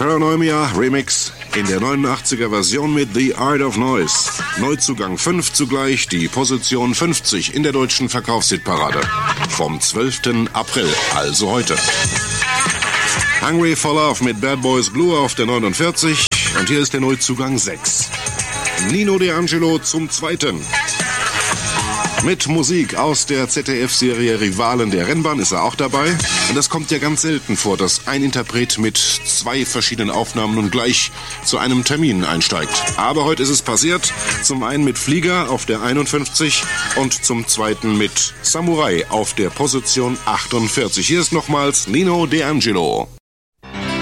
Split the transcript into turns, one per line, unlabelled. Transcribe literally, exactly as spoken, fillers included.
Paranoia Remix in der neunundachtziger Version mit The Art of Noise. Neuzugang fünf zugleich, die Position fünfzig in der deutschen Verkaufshitparade. Vom zwölften April, also heute. Hungry for Love mit Bad Boys Blue auf der neunundvierzig und hier ist der Neuzugang sechs. Nino D'Angelo zum zweiten. Mit Musik aus der Z D F-Serie Rivalen der Rennbahn ist er auch dabei. Und das kommt ja ganz selten vor, dass ein Interpret mit zwei verschiedenen Aufnahmen nun gleich zu einem Termin einsteigt. Aber heute ist es passiert. Zum einen mit Flieger auf der einundfünfzig und zum zweiten mit Samurai auf der Position achtundvierzig. Hier ist nochmals Nino D'Angelo.